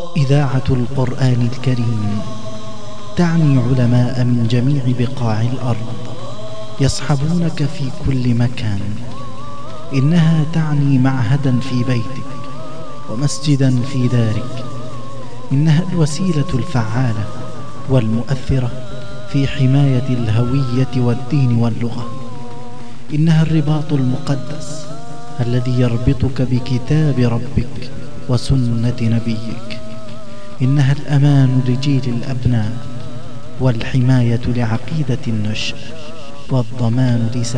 إذاعة القرآن الكريم تعني علماء من جميع بقاع الأرض يصحبونك في كل مكان. إنها تعني معهدا في بيتك ومسجدا في دارك. إنها الوسيلة الفعالة والمؤثرة في حماية الهوية والدين واللغة. إنها الرباط المقدس الذي يربطك بكتاب ربك وسنة نبيك. إنها الأمان لجيل الأبناء والحماية لعقيدة النشء والضمان